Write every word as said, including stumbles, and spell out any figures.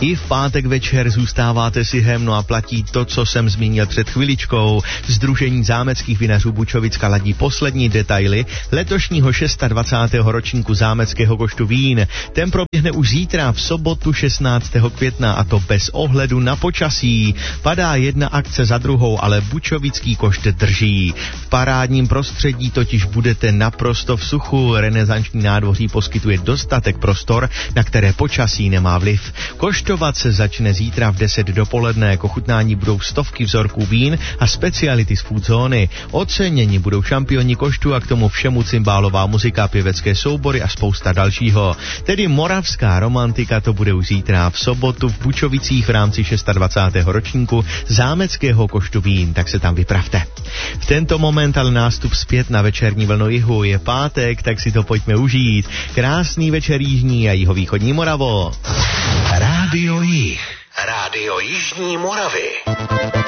I v pátek večer zůstáváte si hem, no a platí to, co jsem zmínil před chviličkou. Sdružení zámeckých vinařů Bučovicka ladí poslední detaily letošního dvacátého šestého ročníku zámeckého koštu vín. Ten proběhne už zítra v sobotu šestnáctého května a to bez ohledu na počasí. Padá jedna akce za druhou, ale bučovický košt drží. V parádním prostředí totiž budete naprosto v suchu. Renesanční nádvoří poskytuje dostatek prostor, na které počasí nemá vliv. Koštovat se začne zítra v deset dopoledne. K ochutnání budou stovky vzorků vín a speciality z food zóny. Oceněni budou šampioni koštu a k tomu všemu cymbálová muzika, pěvecké soubory a spousta dalšího. Tedy moravská romantika to bude už zítra v sobotu v Bučovicích v rámci dvacátého šestého ročníku zámeckého koštu vín, tak se tam vypravte. V tento moment ale nástup zpět na večerní vlnu jihu. Je pátek, tak si to pojďme užít. Krásný večer jižní a jihovýchodní Moravo. Rádio Jih. Rádio Jižní Moravy.